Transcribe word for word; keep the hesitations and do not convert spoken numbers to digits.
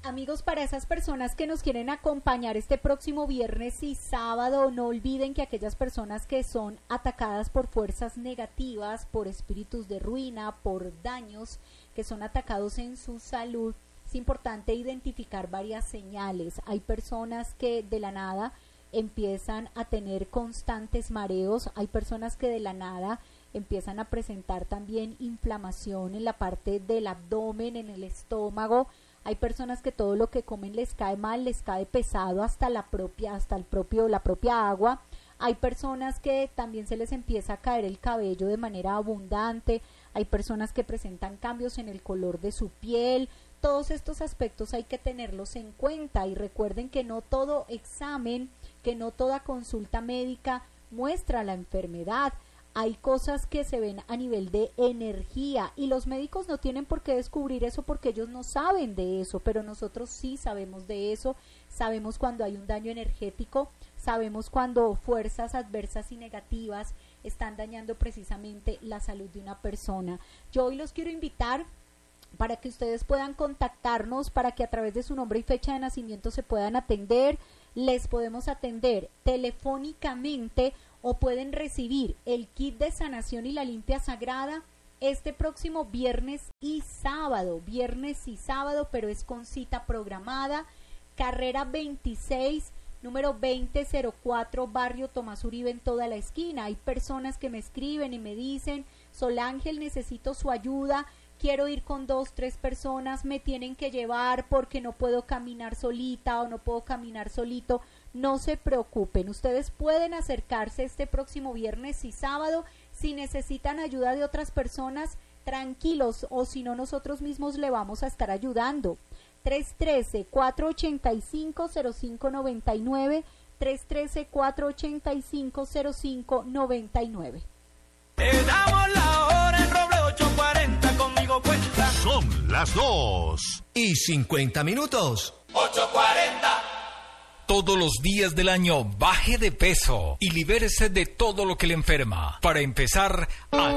Amigos, para esas personas que nos quieren acompañar este próximo viernes y sábado, no olviden que aquellas personas que son atacadas por fuerzas negativas, por espíritus de ruina, por daños, que son atacados en su salud, es importante identificar varias señales. Hay personas que de la nada empiezan a tener constantes mareos, hay personas que de la nada empiezan a presentar también inflamación en la parte del abdomen, en el estómago. Hay personas que todo lo que comen les cae mal, les cae pesado hasta la propia, hasta el propio, la propia agua. Hay personas que también se les empieza a caer el cabello de manera abundante. Hay personas que presentan cambios en el color de su piel. Todos estos aspectos hay que tenerlos en cuenta y recuerden que no todo examen, que no toda consulta médica muestra la enfermedad. Hay cosas que se ven a nivel de energía y los médicos no tienen por qué descubrir eso porque ellos no saben de eso, pero nosotros sí sabemos de eso, sabemos cuando hay un daño energético, sabemos cuando fuerzas adversas y negativas están dañando precisamente la salud de una persona. Yo hoy los quiero invitar para que ustedes puedan contactarnos, para que a través de su nombre y fecha de nacimiento se puedan atender. Les podemos atender telefónicamente o pueden recibir el kit de sanación y la limpia sagrada este próximo viernes y sábado, viernes y sábado, pero es con cita programada, carrera veintiséis, número veinte cero cuatro, barrio Tomás Uribe, en toda la esquina. Hay personas que me escriben y me dicen, Solángel, necesito su ayuda, quiero ir con dos, tres personas, me tienen que llevar porque no puedo caminar solita o no puedo caminar solito. No se preocupen, ustedes pueden acercarse este próximo viernes y sábado. Si necesitan ayuda de otras personas, tranquilos, o si no, nosotros mismos le vamos a estar ayudando. tres uno tres, cuatro ocho cinco, cero cinco nueve nueve, tres uno tres, cuatro ocho cinco, cero cinco nueve nueve. Te damos la hora en Roble ocho cuarenta, conmigo cuenta. Son las dos y cincuenta minutos. ocho cuarenta. Todos los días del año baje de peso y libérese de todo lo que le enferma. Para empezar a